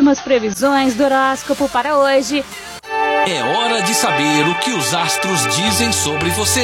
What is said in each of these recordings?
últimas previsões do horóscopo para hoje. É hora de saber o que os astros dizem sobre você.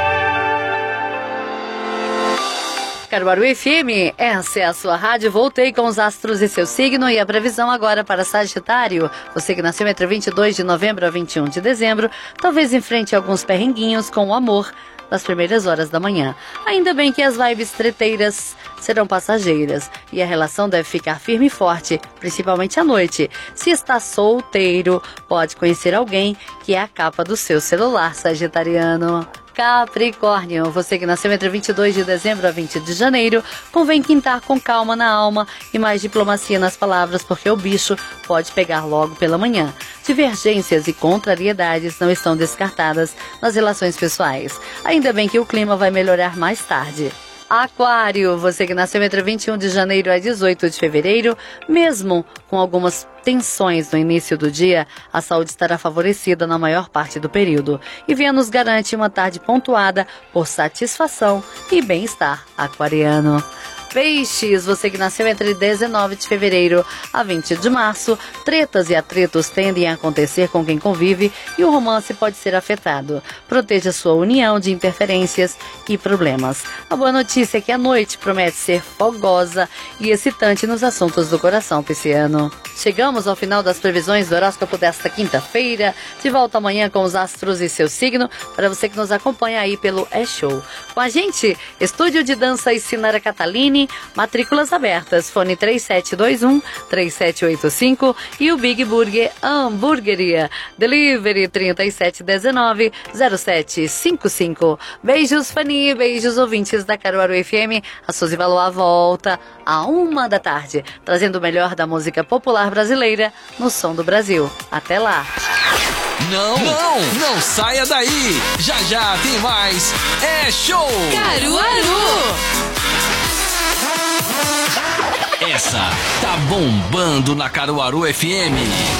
Caruaru FM, essa é a sua rádio. Voltei com os astros e seu signo e a previsão agora para Sagitário. Você que nasceu entre 22 de novembro a 21 de dezembro, talvez enfrente alguns perrenguinhos com o amor nas primeiras horas da manhã. Ainda bem que as vibes treteiras serão passageiras e a relação deve ficar firme e forte, principalmente à noite. Se está solteiro, pode conhecer alguém que é a capa do seu celular, sagitariano. Capricórnio, você que nasceu entre 22 de dezembro a 20 de janeiro, convém quintar com calma na alma e mais diplomacia nas palavras, porque o bicho pode pegar logo pela manhã. Divergências e contrariedades não estão descartadas nas relações pessoais. Ainda bem que o clima vai melhorar mais tarde. Aquário, você que nasceu entre 21 de janeiro a 18 de fevereiro, mesmo com algumas tensões no início do dia, a saúde estará favorecida na maior parte do período. E Vênus garante uma tarde pontuada por satisfação e bem-estar aquariano. Peixes, você que nasceu entre 19 de fevereiro a 20 de março, tretas e atritos tendem a acontecer com quem convive e o romance pode ser afetado. Proteja sua união de interferências e problemas. A boa notícia é que a noite promete ser fogosa e excitante nos assuntos do coração pisciano. Chegamos ao final das previsões do horóscopo desta quinta-feira. De volta amanhã com os astros e seu signo, para você que nos acompanha aí pelo E-Show. Com a gente, Estúdio de Dança e Sinara Catalini, matrículas abertas, fone 3721-3785 e o Big Burger Hamburgueria, delivery 3719-0755. Beijos, Fanny, beijos, ouvintes da Caruaru FM. A Suzy Valois volta à 13h, trazendo o melhor da música popular brasileira no som do Brasil. Até lá! Não saia daí! Já já tem mais É-Show! Caruaru! Essa tá bombando na Caruaru FM.